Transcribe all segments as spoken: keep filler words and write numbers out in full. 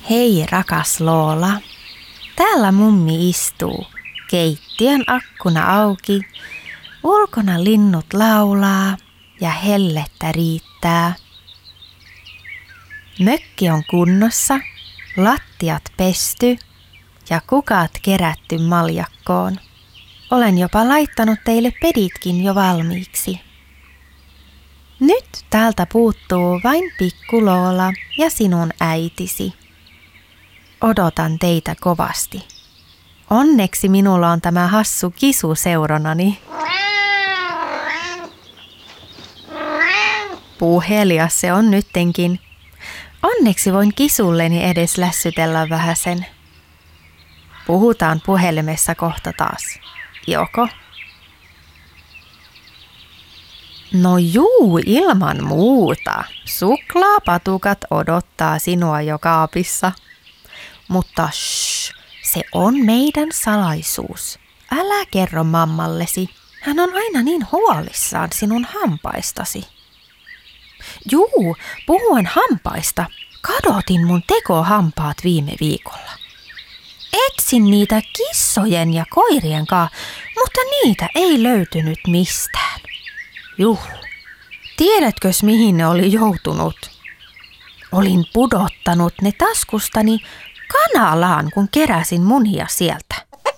Hei rakas Loola, täällä mummi istuu, keittiön akkuna auki, ulkona linnut laulaa ja hellettä riittää. Mökki on kunnossa, lattiat pesty ja kukat kerätty maljakkoon. Olen jopa laittanut teille peditkin jo valmiiksi. Nyt täältä puuttuu vain pikku Loola ja sinun äitisi. Odotan teitä kovasti. Onneksi minulla on tämä hassu kisu seuronani. Puhelias se on nyttenkin. Onneksi voin kisulleni edes lässytellä vähäsen. Puhutaan puhelimessa kohta taas. Joko? No juu, ilman muuta. Suklaapatukat odottaa sinua jo kaapissa. Mutta shh, se on meidän salaisuus. Älä kerro mammallesi. Hän on aina niin huolissaan sinun hampaistasi. Juu, puhuen hampaista. Kadotin mun tekohampaat viime viikolla. Etsin niitä kissojen ja koirien kanssa, mutta niitä ei löytynyt mistään. Juh, tiedätkös mihin ne oli joutunut? Olin pudottanut ne taskustani kanalaan, kun keräsin munia sieltä.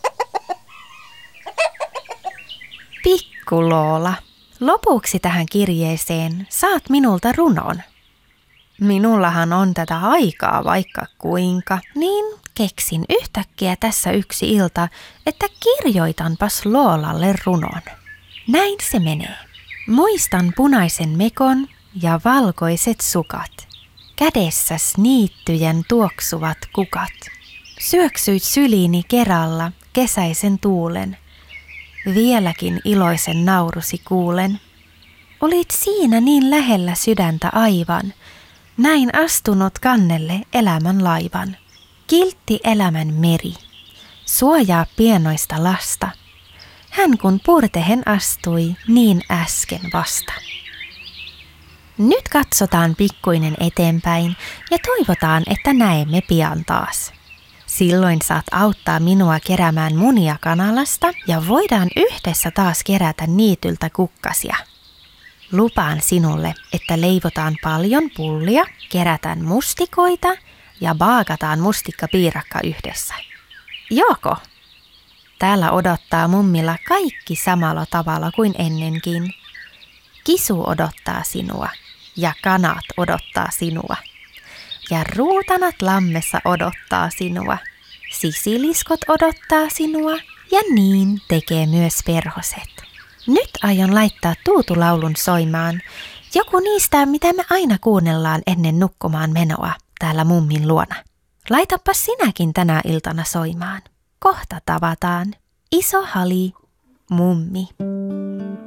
Pikku Loola, lopuksi tähän kirjeeseen saat minulta runon. Minullahan on tätä aikaa vaikka kuinka, niin keksin yhtäkkiä tässä yksi ilta, että kirjoitanpas Loolalle runon. Näin se menee. Muistan punaisen mekon ja valkoiset sukat. Kädessäs niittyjen tuoksuvat kukat. Syöksyit syliini keralla kesäisen tuulen. Vieläkin iloisen naurusi kuulen. Olit siinä niin lähellä sydäntä aivan. Näin astunut kannelle elämän laivan. Kiltti elämän meri. Suojaa pienoista lasta. Hän kun purtehen astui niin äsken vasta. Nyt katsotaan pikkuinen eteenpäin ja toivotaan, että näemme pian taas. Silloin saat auttaa minua keräämään munia kanalasta ja voidaan yhdessä taas kerätä niityltä kukkasia. Lupaan sinulle, että leivotaan paljon pullia, kerätään mustikoita ja baakataan mustikkapiirakka yhdessä. Joko? Täällä odottaa mummilla kaikki samalla tavalla kuin ennenkin. Kisu odottaa sinua ja kanat odottaa sinua. Ja ruutanat lammessa odottaa sinua. Sisiliskot odottaa sinua ja niin tekee myös perhoset. Nyt aion laittaa tuutulaulun soimaan. Joku niistä, mitä me aina kuunnellaan ennen nukkumaan menoa täällä mummin luona. Laitapa sinäkin tänä iltana soimaan. Kohta tavataan. Iso Hali, mummi.